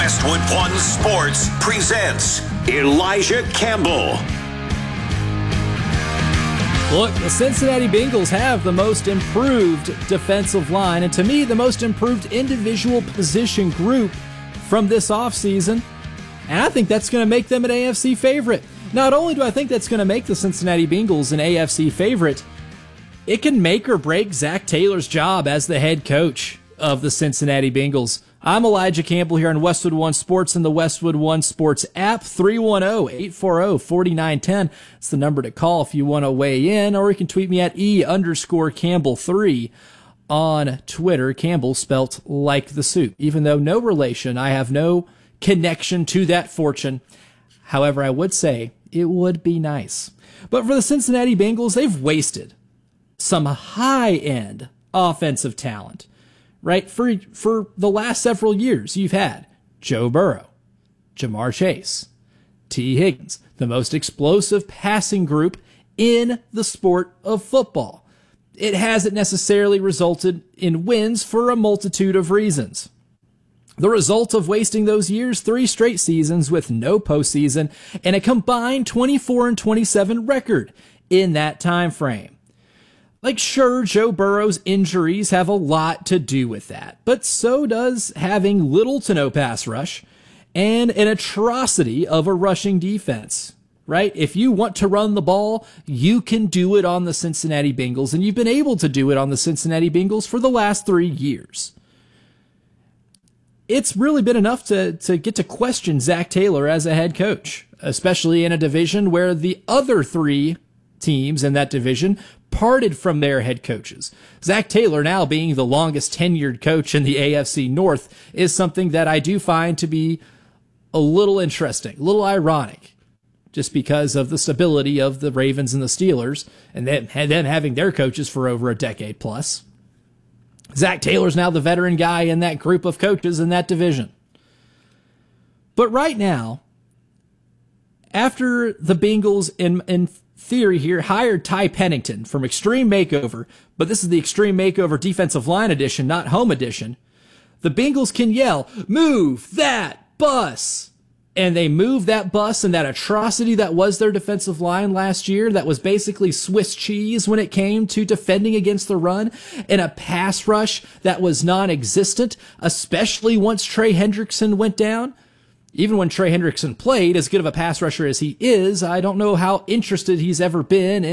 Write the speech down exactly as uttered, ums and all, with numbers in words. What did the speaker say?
Westwood One Sports presents Elijah Campbell. Look, the Cincinnati Bengals have the most improved defensive line, and to me, the most improved individual position group from this offseason. And I think that's going to make them an A F C favorite. Not only do I think that's going to make the Cincinnati Bengals an A F C favorite, it can make or break Zac Taylor's job as the head coach of the Cincinnati Bengals. I'm Elijah Campbell here on Westwood One Sports and the Westwood One Sports app. three one zero, eight four zero, four nine one zero. It's the number to call if you want to weigh in, or you can tweet me at E underscore Campbell three on Twitter. Campbell spelt like the soup. Even though no relation, I have no connection to that fortune. However, I would say it would be nice. But for the Cincinnati Bengals, they've wasted some high-end offensive talent. Right? For for the last several years, you've had Joe Burrow, Jamar Chase, T. Higgins, the most explosive passing group in the sport of football. It hasn't necessarily resulted in wins for a multitude of reasons. The result of wasting those years, three straight seasons with no postseason and a combined twenty-four and twenty-seven record in that time frame. Like, sure, Joe Burrow's injuries have a lot to do with that, but so does having little to no pass rush and an atrocity of a rushing defense, right? If you want to run the ball, you can do it on the Cincinnati Bengals, and you've been able to do it on the Cincinnati Bengals for the last three years. It's really been enough to, to get to question Zac Taylor as a head coach, especially in a division where the other three teams in that division parted from their head coaches. Zac Taylor now being the longest tenured coach in the A F C North is something that I do find to be a little interesting, a little ironic, just because of the stability of the Ravens and the Steelers and them, and them having their coaches for over a decade plus. Zac Taylor's now the veteran guy in that group of coaches in that division. But right now, after the Bengals in, in theory here hired Ty Pennington from Extreme Makeover, but this is the Extreme Makeover Defensive Line Edition, not Home Edition, the Bengals can yell, "Move that bus!" And they move that bus, and that atrocity that was their defensive line last year, that was basically Swiss cheese when it came to defending against the run, and a pass rush that was non-existent, especially once Trey Hendrickson went down. Even when Trey Hendrickson played, as good of a pass rusher as he is, I don't know how interested he's ever been in